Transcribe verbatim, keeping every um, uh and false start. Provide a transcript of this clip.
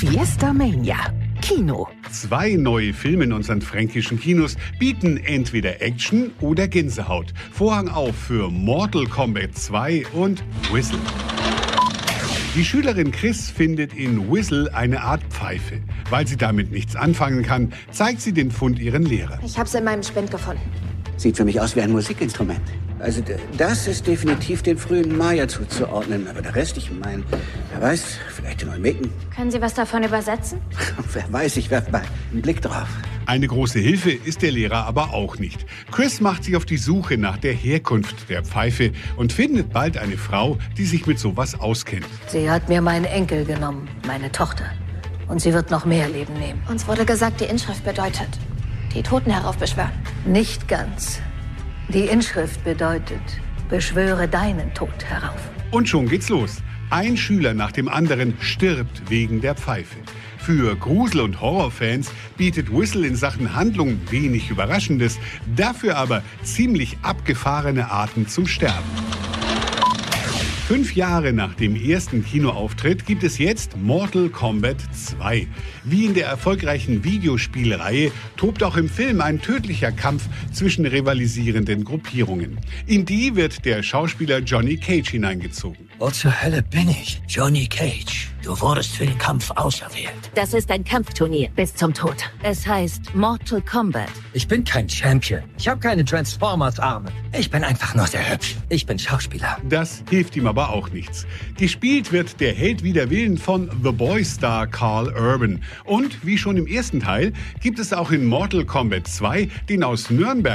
Fiesta Mania. Kino. Zwei neue Filme in unseren fränkischen Kinos bieten entweder Action oder Gänsehaut. Vorhang auf für Mortal Kombat zwei und Whistle. Die Schülerin Chris findet in Whistle eine Art Pfeife. Weil sie damit nichts anfangen kann, zeigt sie den Fund ihren Lehrern. Ich hab's in meinem Spind gefunden. Sieht für mich aus wie ein Musikinstrument. Also d- das ist definitiv den frühen Maya zuzuordnen. Aber der Rest, ich meine, wer weiß, vielleicht in Olmeken. Können Sie was davon übersetzen? Wer weiß, ich werfe mal einen Blick drauf. Eine große Hilfe ist der Lehrer aber auch nicht. Chris macht sich auf die Suche nach der Herkunft der Pfeife und findet bald eine Frau, die sich mit sowas auskennt. Sie hat mir meinen Enkel genommen, meine Tochter. Und sie wird noch mehr Leben nehmen. Uns wurde gesagt, die Inschrift bedeutet, die Toten heraufbeschwören. Nicht ganz. Die Inschrift bedeutet, beschwöre deinen Tod herauf. Und schon geht's los. Ein Schüler nach dem anderen stirbt wegen der Pfeife. Für Grusel- und Horrorfans bietet Whistle in Sachen Handlung wenig Überraschendes, dafür aber ziemlich abgefahrene Arten zum Sterben. Fünf Jahre nach dem ersten Kinoauftritt gibt es jetzt Mortal Kombat zwei. Wie in der erfolgreichen Videospielreihe tobt auch im Film ein tödlicher Kampf zwischen rivalisierenden Gruppierungen. In die wird der Schauspieler Johnny Cage hineingezogen. Wo zur Hölle bin ich? Johnny Cage. Du wurdest für den Kampf auserwählt. Das ist ein Kampfturnier bis zum Tod. Es heißt Mortal Kombat. Ich bin kein Champion. Ich habe keine Transformers-Arme. Ich bin einfach nur sehr hübsch. Ich bin Schauspieler. Das hilft ihm aber auch nichts. Gespielt wird der Held wider Willen von The Boy-Star Carl Urban. Und wie schon im ersten Teil gibt es auch in Mortal Kombat zwei den aus Nürnberg